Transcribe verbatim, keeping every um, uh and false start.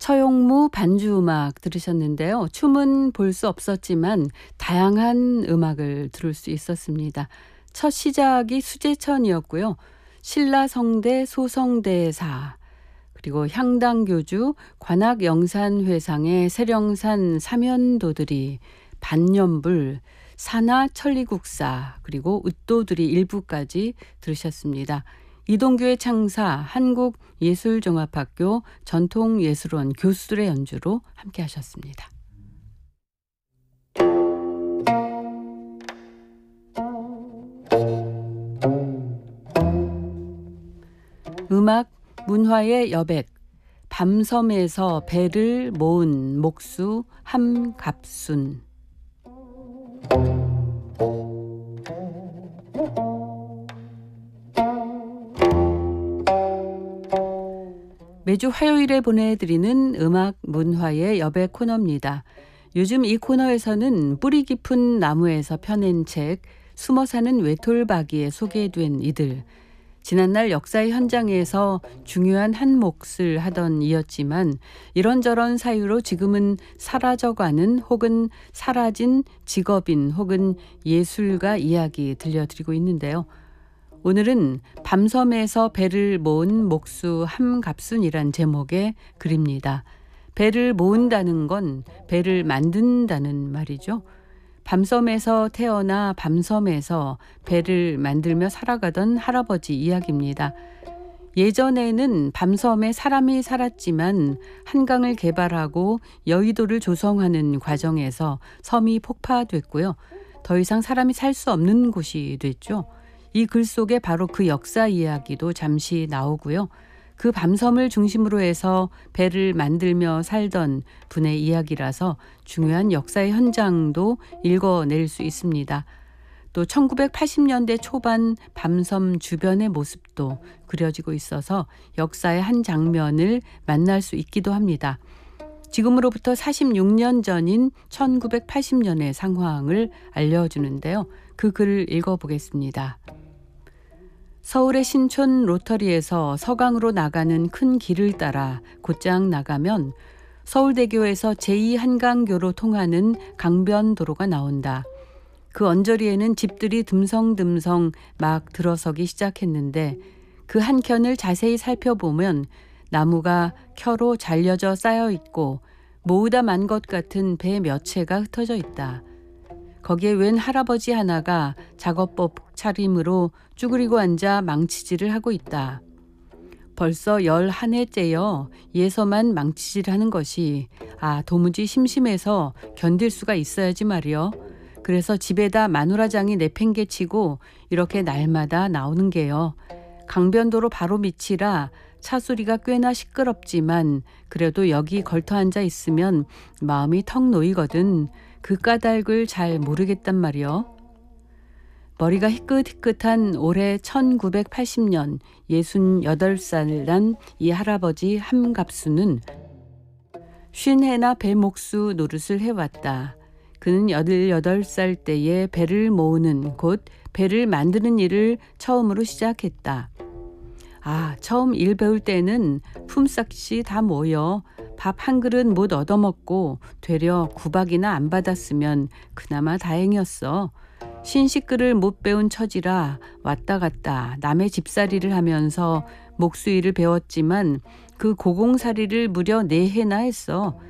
서용무 반주 음악 들으셨는데요. 춤은 볼 수 없었지만 다양한 음악을 들을 수 있었습니다. 첫 시작이 수제천이었고요. 신라성대 소성대사, 그리고 향당교주 관악영산회상의 세령산 사면도들이, 반연불, 산하 천리국사, 그리고 웃도들이 일부까지 들으셨습니다. 이동규의 창사, 한국예술종합학교 전통예술원 교수들의 연주로 함께 하셨습니다. 음악 문화의 여백, 밤섬에서 배를 모은 목수 함갑순. 매주 화요일에 보내드리는 음악 문화의 여백 코너입니다. 요즘 이 코너에서는 뿌리 깊은 나무에서 펴낸 책 숨어 사는 외톨박이에 소개된 이들, 지난날 역사의 현장에서 중요한 한 몫을 하던 이였지만 이런저런 사유로 지금은 사라져가는 혹은 사라진 직업인 혹은 예술가 이야기 들려드리고 있는데요. 오늘은 밤섬에서 배를 모은 목수 함갑순이란 제목의 글입니다. 배를 모은다는 건 배를 만든다는 말이죠. 밤섬에서 태어나 밤섬에서 배를 만들며 살아가던 할아버지 이야기입니다. 예전에는 밤섬에 사람이 살았지만 한강을 개발하고 여의도를 조성하는 과정에서 섬이 폭파됐고요. 더 이상 사람이 살 수 없는 곳이 됐죠. 이 글 속에 바로 그 역사 이야기도 잠시 나오고요. 그 밤섬을 중심으로 해서 배를 만들며 살던 분의 이야기라서 중요한 역사의 현장도 읽어낼 수 있습니다. 또 천구백팔십 년대 초반 밤섬 주변의 모습도 그려지고 있어서 역사의 한 장면을 만날 수 있기도 합니다. 지금으로부터 사십육 년 전인 천구백팔십 년의 상황을 알려주는데요. 그 글을 읽어보겠습니다. 서울의 신촌 로터리에서 서강으로 나가는 큰 길을 따라 곧장 나가면 서울대교에서 제이 한강교로 통하는 강변도로가 나온다. 그 언저리에는 집들이 듬성듬성 막 들어서기 시작했는데 그 한켠을 자세히 살펴보면 나무가 켜로 잘려져 쌓여 있고 모으다 만 것 같은 배 몇 채가 흩어져 있다. 거기에 웬 할아버지 하나가 작업복 차림으로 쭈그리고 앉아 망치질을 하고 있다. 벌써 열한 해째여 예서만 망치질하는 것이 아 도무지 심심해서 견딜 수가 있어야지 말이여. 그래서 집에다 마누라장이 내팽개치고 이렇게 날마다 나오는 게요. 강변도로 바로 밑이라 차 소리가 꽤나 시끄럽지만 그래도 여기 걸터 앉아 있으면 마음이 턱 놓이거든. 그 까닭을 잘 모르겠단 말이여. 머리가 희끗희끗한 올해 천구백팔십 년 예순여덟 살 난 이 할아버지 함갑수는 쉰 해나 배 목수 노릇을 해왔다. 그는 열여덟 살 때에 배를 모으는 곧 배를 만드는 일을 처음으로 시작했다. 아, 처음 일 배울 때는 품삯이 다 모여 밥 한 그릇 못 얻어먹고 되려 구박이나 안 받았으면 그나마 다행이었어. 신식글을 못 배운 처지라 왔다 갔다 남의 집살이를 하면서 목수일을 배웠지만 그 고공살이를 무려 네 해나 했어.